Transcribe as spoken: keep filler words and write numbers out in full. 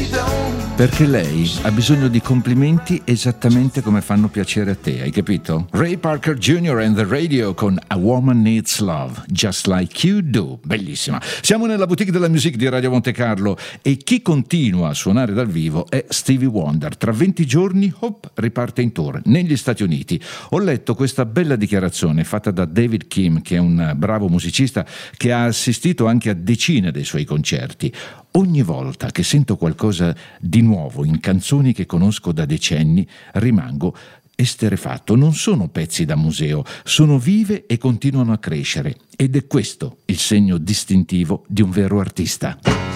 Perché lei ha bisogno di complimenti esattamente come fanno piacere a te, hai capito? Ray Parker Junior and the Radio con A Woman Needs Love, Just Like You Do. Bellissima. Siamo nella boutique della musique di Radio Monte Carlo e chi continua a suonare dal vivo è Stevie Wonder. Tra venti giorni, hop, riparte in tour negli Stati Uniti. Ho letto questa bella dichiarazione fatta da David Kim, che è un bravo musicista che ha assistito anche a decine dei suoi concerti. Ogni volta che sento qualcosa di nuovo in canzoni che conosco da decenni, rimango esterrefatto. Non sono pezzi da museo, sono vive e continuano a crescere. Ed è questo il segno distintivo di un vero artista.